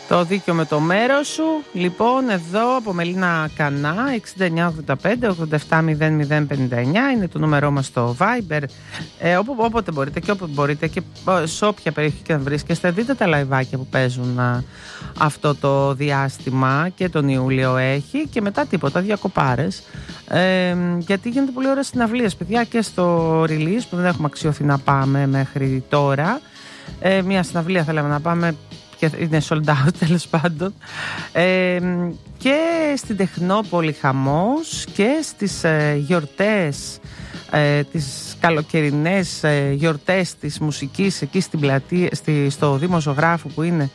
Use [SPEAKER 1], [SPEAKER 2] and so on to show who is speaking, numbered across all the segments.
[SPEAKER 1] Το δίκιο με το μέρος σου. Λοιπόν, εδώ από Μελίνα Κανά, 6985-870059 είναι το νούμερό μας στο Viber. Όποτε μπορείτε και όπου μπορείτε και σε όποια περιοχή και να βρίσκεστε, δείτε τα λαϊβάκια που παίζουν αυτό το διάστημα, και τον Ιούλιο έχει, και μετά τίποτα, διακοπάρες. Γιατί γίνεται πολύ ωραία συναυλίες, παιδιά, και στο release που δεν έχουμε αξιωθεί να πάμε μέχρι τώρα. Μια συναυλία θέλαμε να πάμε και είναι sold out, τέλος πάντων, και στην Τεχνόπολη χαμός, και στις γιορτές, τις καλοκαιρινές γιορτές της μουσικής εκεί στην πλατεία, στο Δήμο Ζωγράφου, που είναι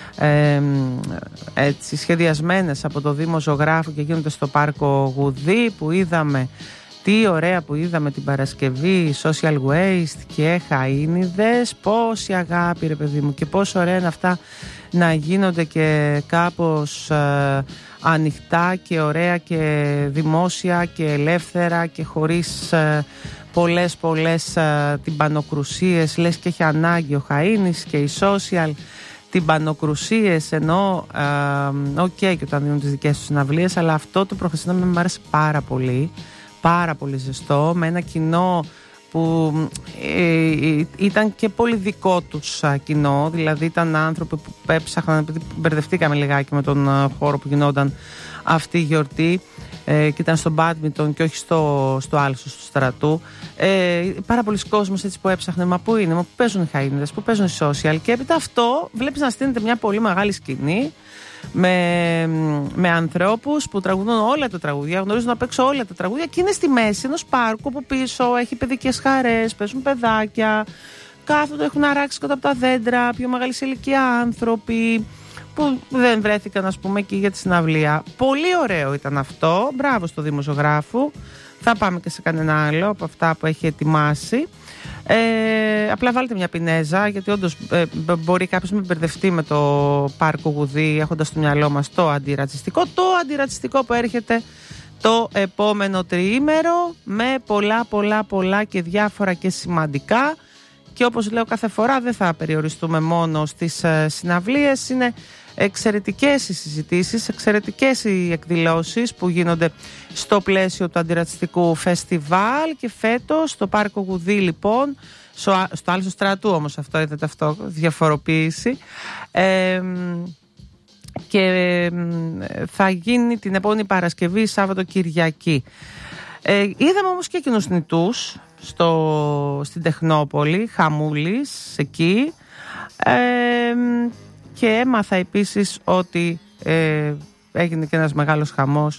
[SPEAKER 1] έτσι σχεδιασμένες από το Δήμο Ζωγράφου και γίνονται στο Πάρκο Γουδί, που είδαμε τι ωραία που είδαμε την Παρασκευή, social waste και χαΐνιδες. Πόση αγάπη, ρε παιδί μου, και πόσο ωραία είναι αυτά να γίνονται και κάπως ανοιχτά και ωραία και δημόσια και ελεύθερα και χωρίς πολλές τυμπανοκρουσίες, λες και έχει ανάγκη ο Χαΐνης και η social τυμπανοκρουσίες, ενώ και όταν δίνουν τις δικές τους συναυλίες, αλλά αυτό το προχθεσινό μου άρεσε πάρα πολύ ζεστό, με ένα κοινό που ήταν και πολύ δικό τους κοινό, δηλαδή ήταν άνθρωποι που έψαχναν, επειδή μπερδευτήκαμε λιγάκι με τον χώρο που γινόταν αυτή η γιορτή, και ήταν στο μπάντμιντον και όχι στο άλσο του Στρατού. Πάρα πολλοί κόσμος έτσι που έψαχνε, μα πού είναι, πού παίζουν οι Χαΐνιδες, πού παίζουν οι social, και έπειτα αυτό βλέπεις να στείνεται μια πολύ μεγάλη σκηνή με ανθρώπους που τραγουδούν όλα τα τραγούδια, γνωρίζουν απ' έξω όλα τα τραγούδια, και είναι στη μέση ενός πάρκου που πίσω έχει παιδικές χαρές, παίζουν παιδάκια, κάθονται, έχουν αράξει κάτω από τα δέντρα πιο μεγάλη σε ηλικία άνθρωποι που δεν βρέθηκαν, ας πούμε, εκεί για τη συναυλία. Πολύ ωραίο ήταν αυτό. Μπράβο στο Δήμο Ζωγράφου. Θα πάμε και σε κανένα άλλο από αυτά που έχει ετοιμάσει. Απλά βάλτε μια πινέζα, γιατί όντως μπορεί κάποιος να μπερδευτεί με το Πάρκο Γουδί, έχοντας στο μυαλό μας το αντιρατσιστικό. Το αντιρατσιστικό που έρχεται το επόμενο τριήμερο, με πολλά και διάφορα και σημαντικά. Και όπως λέω κάθε φορά, δεν θα περιοριστούμε μόνο στις συναυλίες. Είναι εξαιρετικές οι συζητήσεις, εξαιρετικές οι εκδηλώσεις που γίνονται στο πλαίσιο του αντιρατσιστικού φεστιβάλ, και φέτος στο Πάρκο Γουδί, λοιπόν, στο άλσο Στρατού όμως αυτό, είδατε αυτό, διαφοροποίηση, και θα γίνει την επόμενη Παρασκευή, Σάββατο, Κυριακή. Είδαμε όμως και κοινούς νητούς στην Τεχνόπολη, Χαμούλης εκεί, και έμαθα επίσης ότι έγινε και ένας μεγάλος χαμός